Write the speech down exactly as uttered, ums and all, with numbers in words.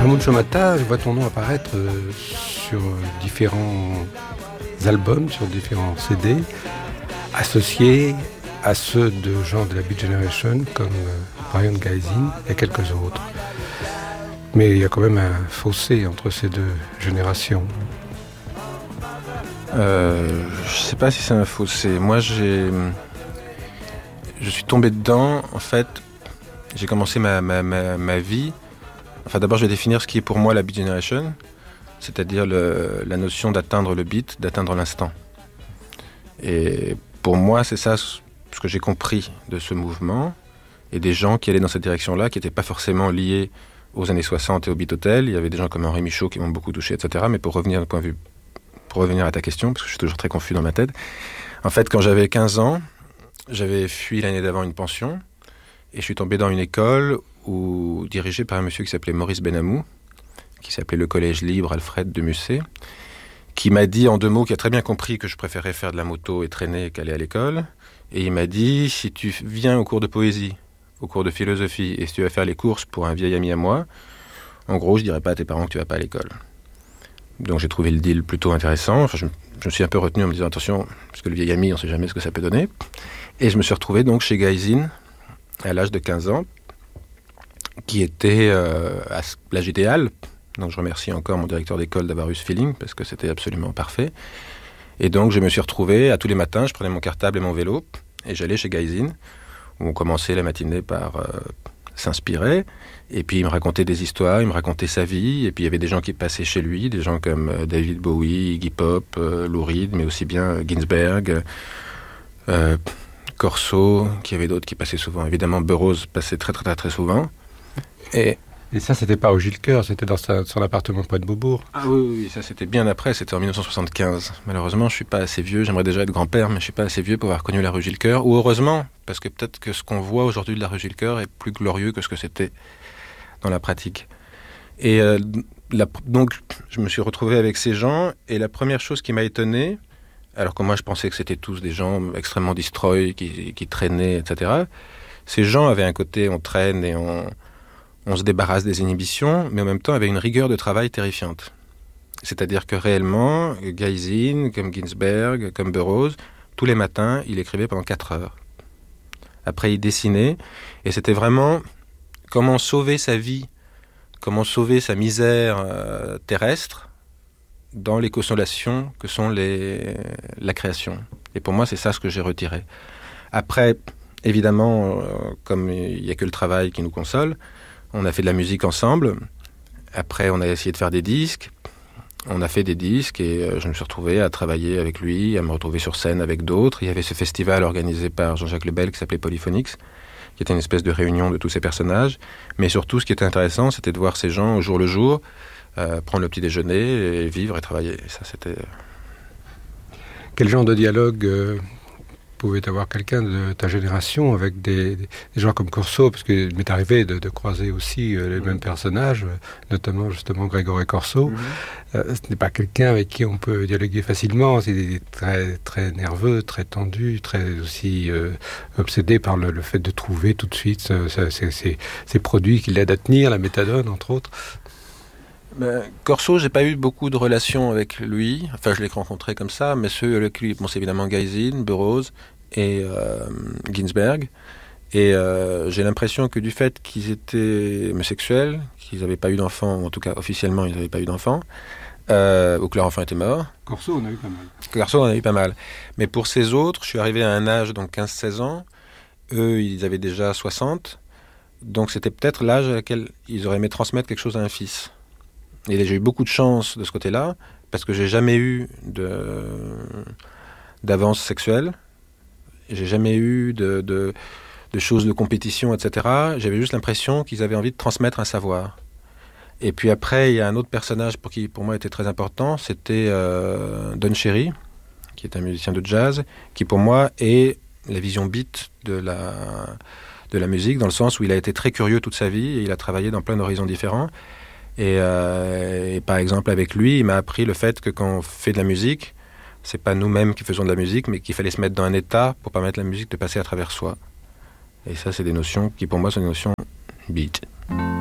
Raimundo Chomata, je vois ton nom apparaître euh, sur différents albums, sur différents C D, associés à ceux de gens de la Beat Generation comme euh, Brian Gysin et quelques autres. Mais il y a quand même un fossé entre ces deux générations. Euh, je ne sais pas si c'est un fossé. Moi, j'ai... je suis tombé dedans, en fait, j'ai commencé ma, ma, ma, ma vie. Enfin, d'abord, je vais définir ce qui est pour moi la Beat Generation, c'est-à-dire le, la notion d'atteindre le beat, d'atteindre l'instant. Et pour moi, c'est ça ce que j'ai compris de ce mouvement et des gens qui allaient dans cette direction-là, qui n'étaient pas forcément liés aux années soixante et au Beat Hotel. Il y avait des gens comme Henri Michaud qui m'ont beaucoup touché, et cetera. Mais pour revenir, d'un point de vue, pour revenir à ta question, parce que je suis toujours très confus dans ma tête, en fait, quand j'avais quinze ans, j'avais fui l'année d'avant une pension et je suis tombé dans une école où, dirigée par un monsieur qui s'appelait Maurice Benamou, qui s'appelait le Collège Libre Alfred de Musset, qui m'a dit en deux mots, qui a très bien compris que je préférais faire de la moto et traîner qu'aller à l'école. Et il m'a dit, si tu viens au cours de poésie, au cours de philosophie, et si tu vas faire les courses pour un vieil ami à moi, en gros, je dirais pas à tes parents que tu vas pas à l'école. Donc j'ai trouvé le deal plutôt intéressant. Enfin, je, je me suis un peu retenu en me disant, attention, parce que le vieil ami, on sait jamais ce que ça peut donner. Et je me suis retrouvé donc chez Gysin, à l'âge de quinze ans, qui était euh, à l'âge idéal. Donc je remercie encore mon directeur d'école d'avoir eu ce feeling, parce que c'était absolument parfait. Et donc je me suis retrouvé, à tous les matins, je prenais mon cartable et mon vélo, et j'allais chez Gysin, où on commençait la matinée par euh, s'inspirer, et puis il me racontait des histoires, il me racontait sa vie, et puis il y avait des gens qui passaient chez lui, des gens comme euh, David Bowie, Iggy Pop, euh, Lou Reed, mais aussi bien euh, Ginsberg, euh, Corso, qu'il y avait d'autres qui passaient souvent. Évidemment, Burroughs passait très très très, très souvent. Et, et ça, c'était pas au Gilles Coeur, c'était dans sa, son appartement près de Beaubourg. Ah oui, oui, ça c'était bien après, c'était en dix-neuf cent soixante-quinze. Malheureusement, je suis pas assez vieux, j'aimerais déjà être grand-père, mais je suis pas assez vieux pour avoir connu la rue Gilles Coeur. Ou heureusement, parce que peut-être que ce qu'on voit aujourd'hui de la rue Gilles Coeur est plus glorieux que ce que c'était dans la pratique. Et euh, la, donc, je me suis retrouvé avec ces gens, et la première chose qui m'a étonné, alors que moi je pensais que c'était tous des gens extrêmement destroy, qui, qui traînaient, et cetera. Ces gens avaient un côté, on traîne et on, on se débarrasse des inhibitions, mais en même temps avaient une rigueur de travail terrifiante. C'est-à-dire que réellement, Gysin, comme Ginsberg, comme Burroughs, tous les matins, il écrivait pendant quatre heures. Après, il dessinait, et c'était vraiment comment sauver sa vie, comment sauver sa misère euh, terrestre, dans les consolations que sont les, la création. Et pour moi, c'est ça ce que j'ai retiré. Après, évidemment, euh, comme il n'y a que le travail qui nous console, on a fait de la musique ensemble. Après, on a essayé de faire des disques. On a fait des disques et euh, je me suis retrouvé à travailler avec lui, à me retrouver sur scène avec d'autres. Il y avait ce festival organisé par Jean-Jacques Lebel qui s'appelait Polyphonix, qui était une espèce de réunion de tous ces personnages. Mais surtout, ce qui était intéressant, c'était de voir ces gens au jour le jour, Euh, prendre le petit déjeuner et vivre et travailler. Et ça, c'était... Quel genre de dialogue euh, pouvait avoir quelqu'un de ta génération avec des, des gens comme Corso, parce qu'il m'est arrivé de, de croiser aussi euh, les mmh. mêmes personnages, notamment justement Grégory Corso. Mmh. Euh, ce n'est pas quelqu'un avec qui on peut dialoguer facilement. Il est très, très nerveux, très tendu, très aussi euh, obsédé par le, le fait de trouver tout de suite euh, ces, ces, ces produits qui l'aident à tenir, la méthadone entre autres. Ben, Corso, j'ai pas eu beaucoup de relations avec lui. Enfin, je l'ai rencontré comme ça, mais ceux avec lui, bon, c'est évidemment Gysin, Burroughs et euh, Ginsberg. Et euh, j'ai l'impression que du fait qu'ils étaient homosexuels, qu'ils n'avaient pas eu d'enfants, ou en tout cas officiellement, ils n'avaient pas eu d'enfants, euh, ou que leur enfant était mort. Corso, on a eu pas mal. Corso, on a eu pas mal. Mais pour ces autres, je suis arrivé à un âge, donc quinze seize ans. Eux, ils avaient déjà soixante. Donc c'était peut-être l'âge à laquelle ils auraient aimé transmettre quelque chose à un fils. Et j'ai eu beaucoup de chance de ce côté-là, parce que j'ai jamais eu de, d'avance sexuelle, j'ai jamais eu de, de, de choses de compétition, et cetera. J'avais juste l'impression qu'ils avaient envie de transmettre un savoir. Et puis après, il y a un autre personnage pour qui, pour moi, était très important, c'était euh, Don Cherry, qui est un musicien de jazz, qui pour moi est la vision beat de la, de la musique, dans le sens où il a été très curieux toute sa vie, et il a travaillé dans plein d'horizons différents. Et, euh, et par exemple avec lui, il m'a appris le fait que quand on fait de la musique, c'est pas nous-mêmes qui faisons de la musique, mais qu'il fallait se mettre dans un état pour permettre à la musique de passer à travers soi. Et ça, c'est des notions qui pour moi sont des notions beat.